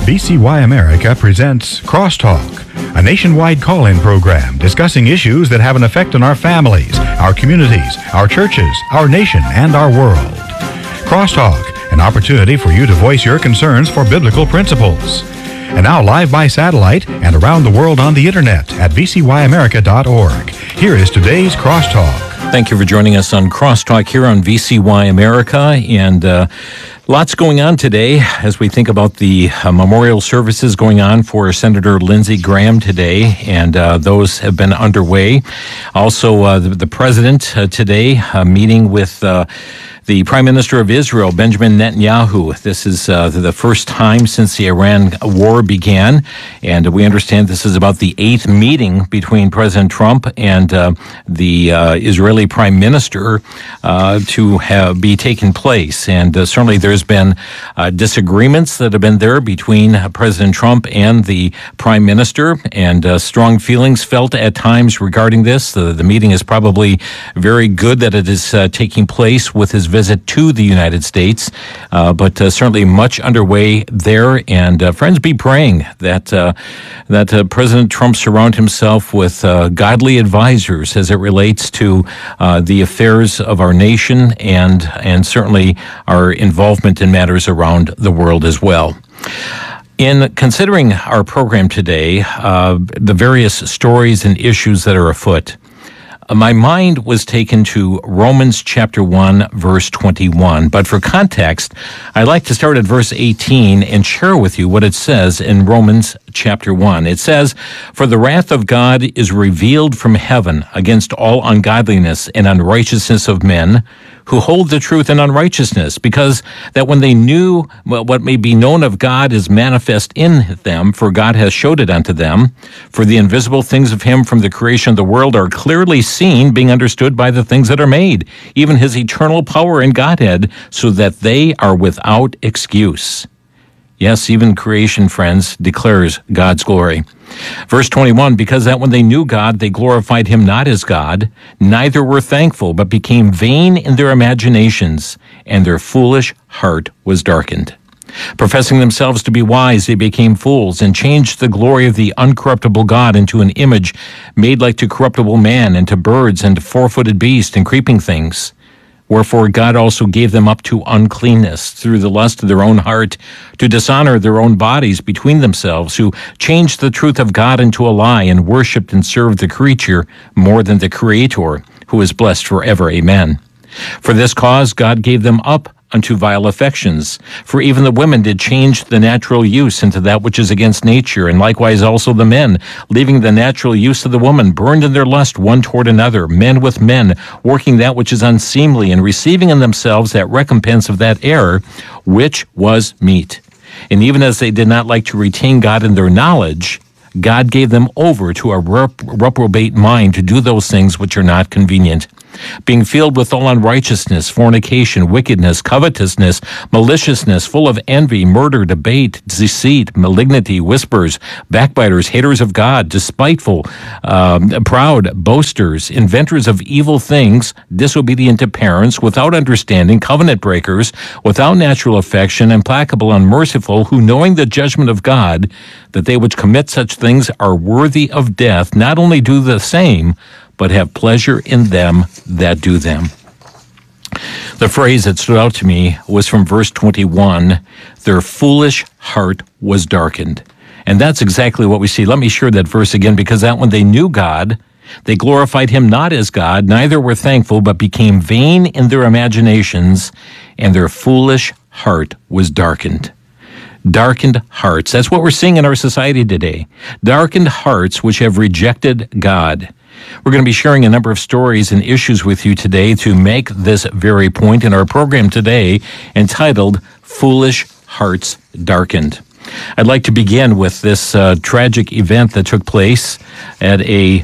VCY America presents Crosstalk, a nationwide call-in program discussing issues that have an effect on our families, our communities, our churches, our nation, and our world. Crosstalk, an opportunity for you to voice your concerns for biblical principles. And now live by satellite and around the world on the internet at vcyamerica.org. Here is today's Crosstalk. Thank you for joining us on Crosstalk here on VCY America, and lots going on today as we think about the memorial services going on for Senator Lindsey Graham today, and those have been underway. Also, the president today meeting with the Prime Minister of Israel, Benjamin Netanyahu. This is the first time since the Iran war began, and we understand this is about the 8th meeting between President Trump and the Israeli Prime Minister to be taking place. And certainly there's been disagreements that have been there between President Trump and the Prime Minister, and strong feelings felt at times regarding this. The meeting is probably very good that it is taking place with his visit to the United States, but certainly much underway there. And friends, be praying that President Trump surround himself with godly advisors as it relates to the affairs of our nation and certainly our involvement in matters around the world as well. In considering our program today, the various stories and issues that are afoot, my mind was taken to Romans chapter 1, verse 21. But for context, I'd like to start at verse 18 and share with you what it says in Romans chapter 1. It says, "For the wrath of God is revealed from heaven against all ungodliness and unrighteousness of men, who hold the truth in unrighteousness, because that when they knew what may be known of God is manifest in them, for God has showed it unto them. For the invisible things of him from the creation of the world are clearly seen, being understood by the things that are made, even his eternal power and Godhead, so that they are without excuse." Yes, even creation, friends, declares God's glory. Verse 21, "Because that when they knew God, they glorified him not as God, neither were thankful, but became vain in their imaginations, and their foolish heart was darkened. Professing themselves to be wise, they became fools, and changed the glory of the uncorruptible God into an image made like to corruptible man, and to birds, and to four-footed beasts, and creeping things. Wherefore God also gave them up to uncleanness through the lust of their own heart, to dishonor their own bodies between themselves, who changed the truth of God into a lie, and worshipped and served the creature more than the Creator, who is blessed forever. Amen. For this cause God gave them up unto vile affections. For even the women did change the natural use into that which is against nature, and likewise also the men, leaving the natural use of the woman, burned in their lust one toward another, men with men, working that which is unseemly, and receiving in themselves that recompense of that error which was meet. And even as they did not like to retain God in their knowledge, God gave them over to a reprobate mind to do those things which are not convenient, being filled with all unrighteousness, fornication, wickedness, covetousness, maliciousness, full of envy, murder, debate, deceit, malignity, whispers, backbiters, haters of God, despiteful, proud, boasters, inventors of evil things, disobedient to parents, without understanding, covenant breakers, without natural affection, implacable, unmerciful, who knowing the judgment of God, that they which commit such things are worthy of death, not only do the same, but have pleasure in them that do them." The phrase that stood out to me was from verse 21, "Their foolish heart was darkened." And that's exactly what we see. Let me share that verse again. "Because that when they knew God, they glorified him not as God, neither were thankful, but became vain in their imaginations, and their foolish heart was darkened." Darkened hearts. That's what we're seeing in our society today. Darkened hearts which have rejected God. We're going to be sharing a number of stories and issues with you today to make this very point in our program today, entitled "Foolish Hearts Darkened." I'd like to begin with this tragic event that took place at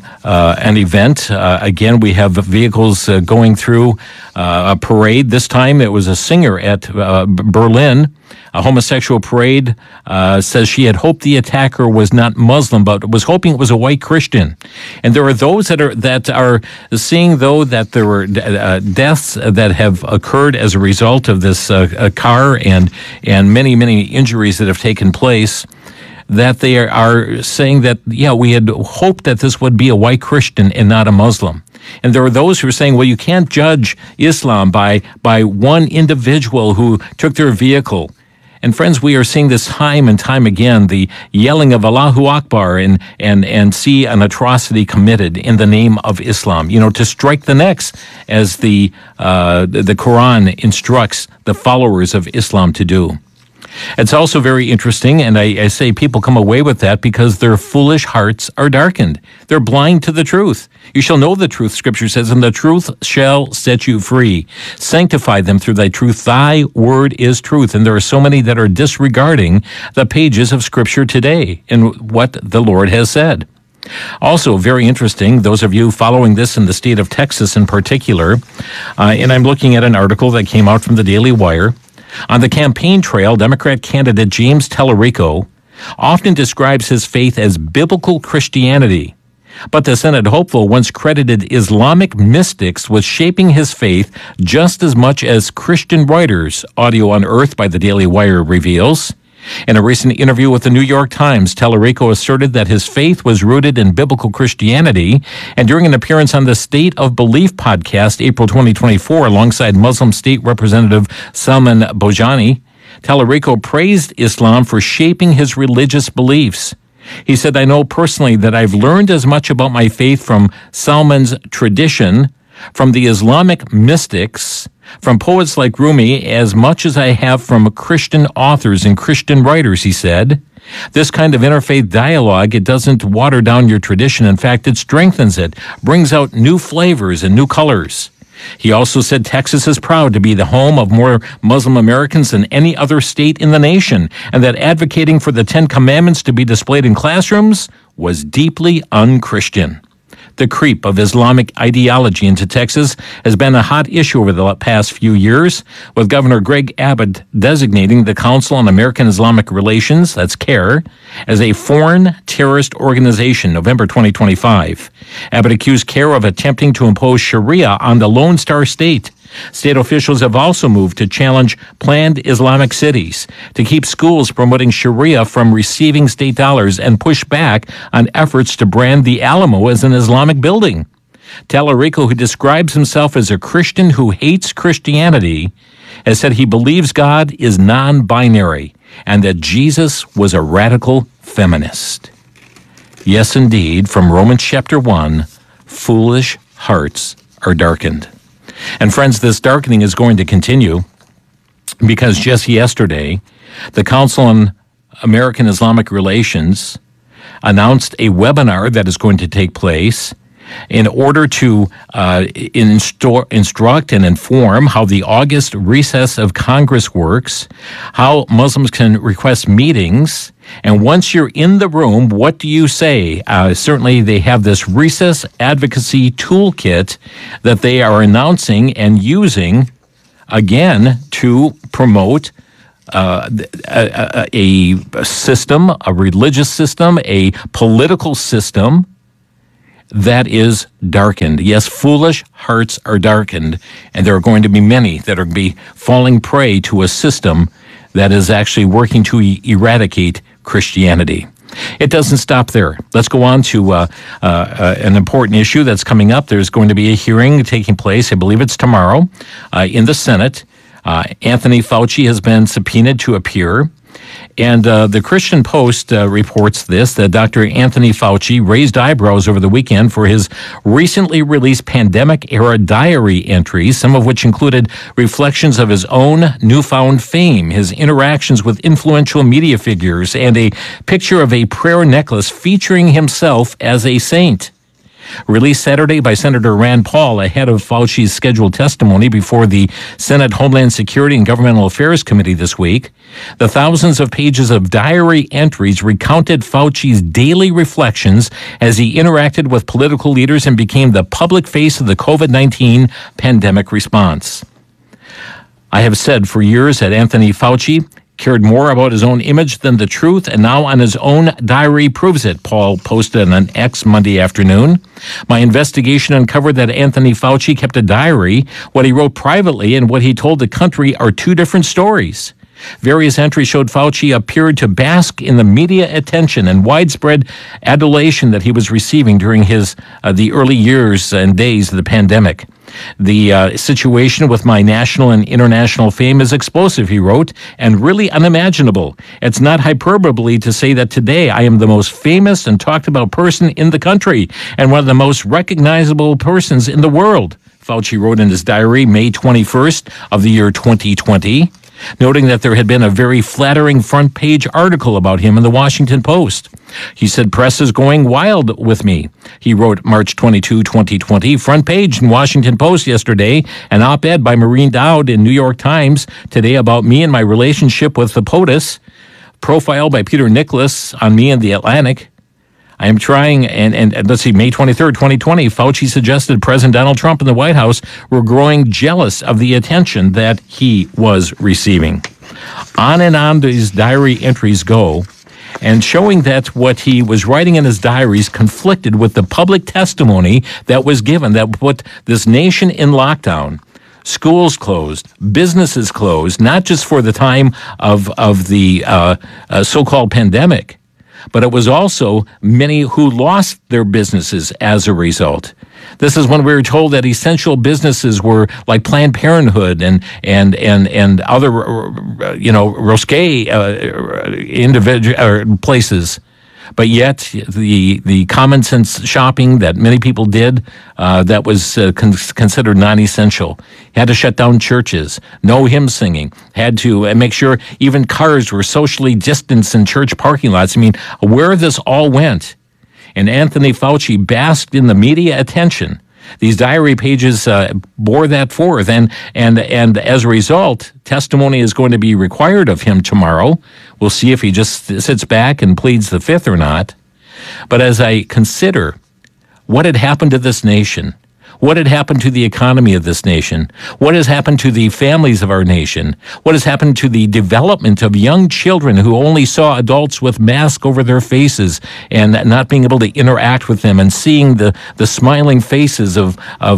an event. Again, we have vehicles going through a parade. This time it was a singer at Berlin a homosexual parade, says she had hoped the attacker was not Muslim, but was hoping it was a white Christian. And there are those that are seeing, though, that there were deaths that have occurred as a result of this car and many injuries that have taken place, that they are saying that, we had hoped that this would be a white Christian and not a Muslim. And there are those who are saying, well, you can't judge Islam by one individual who took their vehicle. And friends, we are seeing this time and time again, the yelling of Allahu Akbar and see an atrocity committed in the name of Islam, to strike the necks, as the Quran instructs the followers of Islam to do. It's also very interesting, and I say people come away with that because their foolish hearts are darkened. They're blind to the truth. You shall know the truth, Scripture says, and the truth shall set you free. Sanctify them through thy truth. Thy word is truth. And there are so many that are disregarding the pages of Scripture today and what the Lord has said. Also, very interesting, those of you following this in the state of Texas in particular, and I'm looking at an article that came out from the Daily Wire. On the campaign trail, Democrat candidate James Tallarico often describes his faith as biblical Christianity. But the Senate hopeful once credited Islamic mystics with shaping his faith just as much as Christian writers, audio unearthed by the Daily Wire reveals. In a recent interview with the New York Times, Tallarico asserted that his faith was rooted in biblical Christianity, and during an appearance on the State of Belief podcast, April 2024, alongside Muslim State Representative Salman Bojani, Tallarico praised Islam for shaping his religious beliefs. He said, I know personally that I've learned as much about my faith from Salman's tradition, from the Islamic mystics, from poets like Rumi, as much as I have from Christian authors and Christian writers, he said. This kind of interfaith dialogue, it doesn't water down your tradition. In fact, it strengthens it, brings out new flavors and new colors. He also said Texas is proud to be the home of more Muslim Americans than any other state in the nation, and that advocating for the 10 Commandments to be displayed in classrooms was deeply un-Christian. The creep of Islamic ideology into Texas has been a hot issue over the past few years, with Governor Greg Abbott designating the Council on American Islamic Relations, that's CAIR, as a foreign terrorist organization, November 2025. Abbott accused CAIR of attempting to impose Sharia on the Lone Star State. State officials have also moved to challenge planned Islamic cities, to keep schools promoting Sharia from receiving state dollars, and push back on efforts to brand the Alamo as an Islamic building. Tallarico, who describes himself as a Christian who hates Christianity, has said he believes God is non-binary and that Jesus was a radical feminist. Yes, indeed, from Romans chapter 1, foolish hearts are darkened. And friends, this darkening is going to continue because just yesterday, the Council on American Islamic Relations announced a webinar that is going to take place in order to instruct and inform how the August recess of Congress works, how Muslims can request meetings, and once you're in the room, what do you say? Certainly, they have this recess advocacy toolkit that they are announcing and using, again, to promote a system, a religious system, a political system that is darkened. Yes, foolish hearts are darkened, and there are going to be many that are going to be falling prey to a system that is actually working to eradicate Christianity. It doesn't stop there. Let's go on to an important issue that's coming up. There's going to be a hearing taking place, I believe it's tomorrow, in the Senate. Anthony Fauci has been subpoenaed to appear. And the Christian Post reports this, that Dr. Anthony Fauci raised eyebrows over the weekend for his recently released pandemic-era diary entries, some of which included reflections of his own newfound fame, his interactions with influential media figures, and a picture of a prayer necklace featuring himself as a saint. Released Saturday by Senator Rand Paul ahead of Fauci's scheduled testimony before the Senate Homeland Security and Governmental Affairs Committee this week, the thousands of pages of diary entries recounted Fauci's daily reflections as he interacted with political leaders and became the public face of the COVID-19 pandemic response. I have said for years that Anthony Fauci cared more about his own image than the truth, and now on his own diary proves it, Paul posted on X Monday afternoon. My investigation uncovered that Anthony Fauci kept a diary. What he wrote privately and what he told the country are two different stories. Various entries showed Fauci appeared to bask in the media attention and widespread adulation that he was receiving during his the early years and days of the pandemic. The situation with my national and international fame is explosive, he wrote, and really unimaginable. It's not hyperbole to say that today I am the most famous and talked about person in the country and one of the most recognizable persons in the world, Fauci wrote in his diary May 21st of the year 2020. Noting that there had been a very flattering front page article about him in the Washington Post. He said, press is going wild with me. He wrote March 22, 2020, front page in Washington Post yesterday, an op-ed by Maureen Dowd in New York Times today about me and my relationship with the POTUS, profile by Peter Nicholas on me in the Atlantic. I am trying, and let's see, May 23rd, 2020, Fauci suggested President Donald Trump and the White House were growing jealous of the attention that he was receiving. On and on these diary entries go, and showing that what he was writing in his diaries conflicted with the public testimony that was given, that put this nation in lockdown. Schools closed, businesses closed, not just for the time of the so-called pandemic, but it was also many who lost their businesses as a result. This is when we were told that essential businesses were like Planned Parenthood and other, risque individual places. But yet, the common sense shopping that many people did that was considered non-essential. Had to shut down churches, no hymn singing, had to make sure even cars were socially distanced in church parking lots. I mean, where this all went. And Anthony Fauci basked in the media attention. These diary pages bore that forth, and as a result, testimony is going to be required of him tomorrow. We'll see if he just sits back and pleads the fifth or not. But as I consider what had happened to this nation, what had happened to the economy of this nation, what has happened to the families of our nation, what has happened to the development of young children who only saw adults with masks over their faces and not being able to interact with them, and seeing the smiling faces of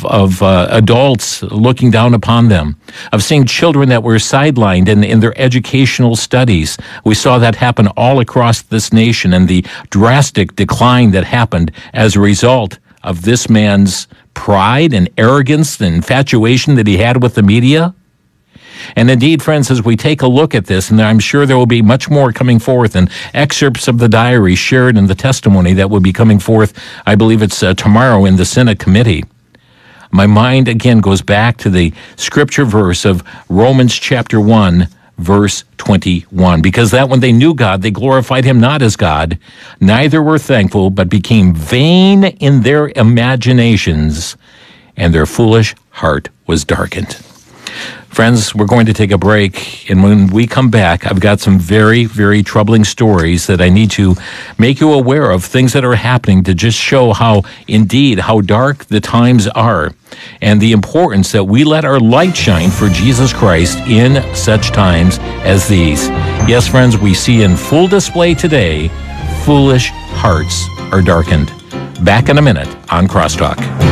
adults looking down upon them, of seeing children that were sidelined in their educational studies. We saw that happen all across this nation, and the drastic decline that happened as a result of this man's pride and arrogance and infatuation that he had with the media. And indeed, friends, as we take a look at this, and I'm sure there will be much more coming forth, and excerpts of the diary shared in the testimony that will be coming forth, I believe it's tomorrow in the Senate committee. My mind again goes back to the scripture verse of Romans chapter 1, verse 21, because that when they knew God, they glorified him not as God, neither were thankful, but became vain in their imaginations, and their foolish heart was darkened. Friends, we're going to take a break, and when we come back, I've got some very, very troubling stories that I need to make you aware of, things that are happening to just show how dark the times are, and the importance that we let our light shine for Jesus Christ in such times as these. Yes, friends, we see in full display today, foolish hearts are darkened. Back in a minute on Crosstalk.